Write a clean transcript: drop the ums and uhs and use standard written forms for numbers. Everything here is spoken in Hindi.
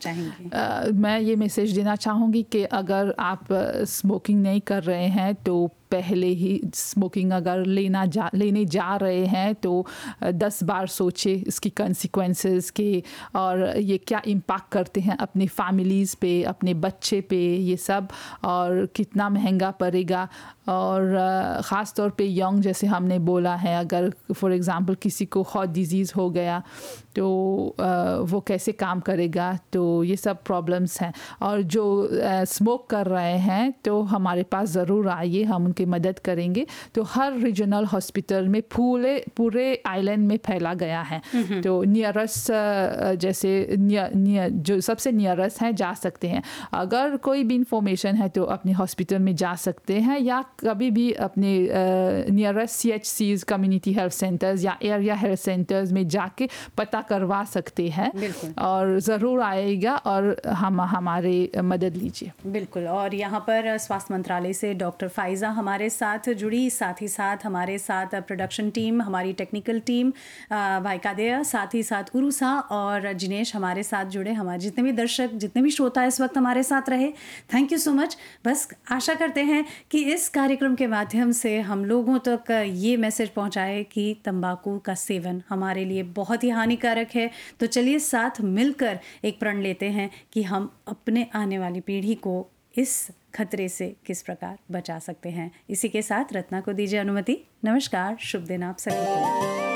चाहेंगी? मैं ये मैसेज देना चाहूँगी कि अगर आप स्मोकिंग नहीं कर रहे हैं तो पहले ही स्मोकिंग अगर लेने जा रहे हैं तो 10 बार सोचे इसकी कंसिक्वेंसेस के, और ये क्या इम्पैक्ट करते हैं अपने फैमिलीज़ पे, अपने बच्चे पे, ये सब, और कितना महंगा पड़ेगा। और ख़ास तौर पे यंग, जैसे हमने बोला है, अगर फॉर एग्ज़ाम्पल किसी को हार्ट डिजीज़ हो गया तो वो कैसे काम करेगा, तो ये सब प्रॉब्लम्स हैं। और जो स्मोक कर रहे हैं तो हमारे पास ज़रूर आइए, हम उनकी मदद करेंगे। तो हर रीजनल हॉस्पिटल में पूरे आइलैंड में फैला गया है, तो नियरेस्ट जैसे जो सबसे नियरेस्ट है जा सकते हैं। अगर कोई भी इंफॉर्मेशन है तो अपने हॉस्पिटल में जा सकते हैं, या कभी भी अपने nearest CHCs, community health centres या एरिया हेल्थ सेंटर्स में जाके पता करवा सकते हैं। और ज़रूर आएगा और हमारे मदद लीजिए। बिल्कुल। और यहाँ पर स्वास्थ्य मंत्रालय से डॉक्टर फ़ाइज़ा हमारे साथ जुड़ी, साथ ही साथ हमारे साथ प्रोडक्शन टीम, हमारी टेक्निकल टीम, भाई कादिया, साथ ही साथ उरुसा और जिनेश हमारे साथ जुड़े। हमारे जितने भी दर्शक, जितने भी श्रोता इस वक्त हमारे साथ रहे, थैंक यू सो मच। बस आशा करते हैं कि इस कार्यक्रम के माध्यम से हम लोगों तक ये मैसेज पहुँचाए कि तंबाकू का सेवन हमारे लिए बहुत ही हानिकारक है। तो चलिए साथ मिलकर एक प्रण लेते हैं कि हम अपने आने वाली पीढ़ी को इस खतरे से किस प्रकार बचा सकते हैं। इसी के साथ रत्ना को दीजिए अनुमति। नमस्कार, शुभ दिन आप सभी को।